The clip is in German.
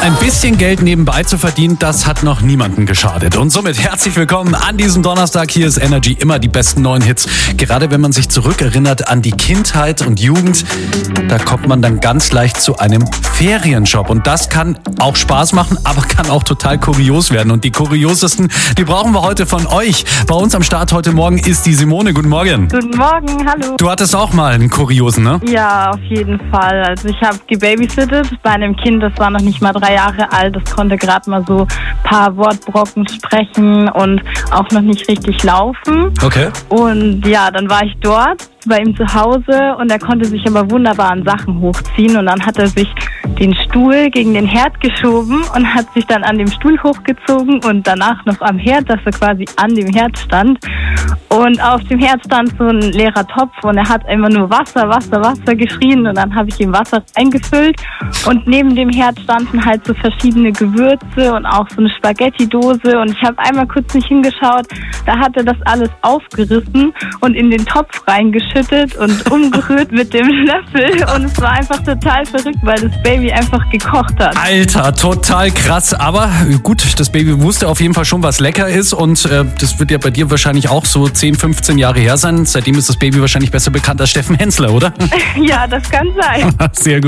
Ein bisschen Geld nebenbei zu verdienen, das hat noch niemandem geschadet. Und somit herzlich willkommen an diesem Donnerstag. Hier ist Energy, immer die besten neuen Hits. Gerade wenn man sich zurückerinnert an die Kindheit und Jugend, da kommt man dann ganz leicht zu einem Ferienjob. Und das kann auch Spaß machen, aber kann auch total kurios werden. Und die kuriosesten, die brauchen wir heute von euch. Bei uns am Start heute Morgen ist die Simone. Guten Morgen. Guten Morgen, hallo. Du hattest auch mal einen kuriosen, ne? Ja, auf jeden Fall. Also ich habe gebabysittet bei einem Kind, das war noch nicht mal 3 Jahre alt. Das konnte gerade mal so ein paar Wortbrocken sprechen und auch noch nicht richtig laufen. Okay. Und ja, dann war ich dort bei ihm zu Hause und er konnte sich aber wunderbar an Sachen hochziehen und dann hat er sich den Stuhl gegen den Herd geschoben und hat sich dann an dem Stuhl hochgezogen und danach noch am Herd, dass er quasi an dem Herd stand. Und auf dem Herd stand so ein leerer Topf und er hat immer nur Wasser, Wasser, Wasser geschrien und dann habe ich ihm Wasser eingefüllt und neben dem Herd standen halt so verschiedene Gewürze und auch so eine Spaghetti-Dose und ich habe einmal kurz nicht hingeschaut, da hat er das alles aufgerissen und in den Topf reingeschüttet und umgerührt mit dem Löffel und es war einfach total verrückt, weil das Baby einfach gekocht hat. Alter, total krass. Aber gut, das Baby wusste auf jeden Fall schon, was lecker ist und das wird ja bei dir wahrscheinlich auch so 10, 15 Jahre her sein. Seitdem ist das Baby wahrscheinlich besser bekannt als Steffen Hensler, oder? Ja, das kann sein. Sehr gut.